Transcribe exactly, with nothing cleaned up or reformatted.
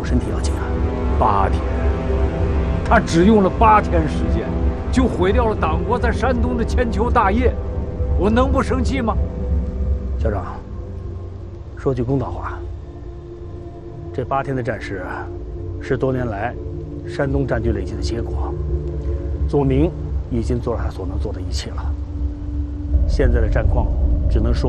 身体要紧啊。 八天，他只用了八天时间，就毁掉了党国在山东的千秋大业，我能不生气吗？ 校长，说句公道话，这八天的战事，是多年来山东占据累积的结果。左明已经做了他所能做的一切了，现在的战况只能说。